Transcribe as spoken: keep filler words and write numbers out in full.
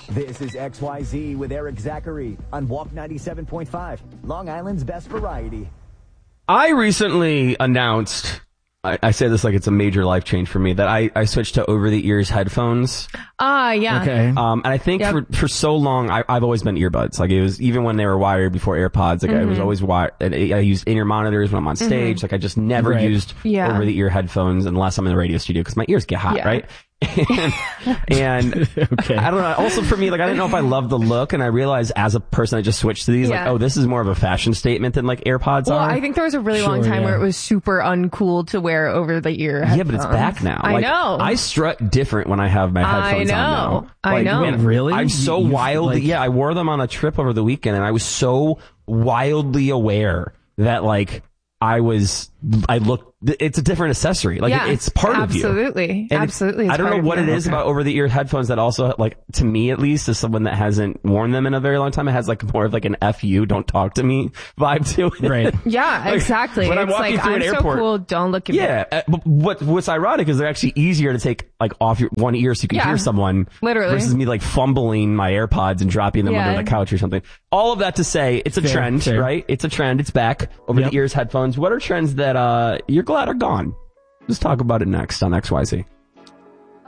This is X Y Z with Eric Zachary on Walk ninety-seven point five, Long Island's best variety. I recently announced, I, I say this like it's a major life change for me, that I, I switched to over-the-ears headphones. Ah, uh, yeah. Okay. Um, and I think yep. for, for so long, I, I've always been earbuds. Like it was, even when they were wired before AirPods, like mm-hmm. I was always wired. I, I used in-ear monitors when I'm on stage. Mm-hmm. Like I just never right. used yeah. over-the-ear headphones unless I'm in the radio studio because my ears get hot, yeah. right? and, and okay. I don't know. Also for me, like I didn't know if I loved the look, and I realized as a person I just switched to these, yeah. like, oh, this is more of a fashion statement than like AirPods well, are. I think there was a really sure, long time yeah. where it was super uncool to wear over the ear headphones. Yeah, but it's back now. I like, know. I strut different when I have my headphones I know. on now. I like, know. Man, really? I'm so you, wild. like... Yeah, I wore them on a trip over the weekend, and I was so wildly aware that like I was, I looked, it's a different accessory. Like, yeah, it, it's part absolutely, of you. Absolutely. Absolutely. I don't know what it is okay. about over-the-ear headphones that also, like, to me at least, as someone that hasn't worn them in a very long time, it has like more of like an F you, don't talk to me vibe to it. Right. Yeah, like, exactly. When it's I'm walking like, through I'm an so airport, cool, don't look at yeah, me. Yeah, but what, what's ironic is they're actually easier to take, like, off your one ear so you can yeah, hear someone. Literally. Versus me, like, fumbling my AirPods and dropping them yeah. under the couch or something. All of that to say, it's a fair, trend, fair. right? It's a trend. It's back. Over-the-ears yep. headphones. What are trends that uh you're glad are gone? Let's talk about it next on X Y Z.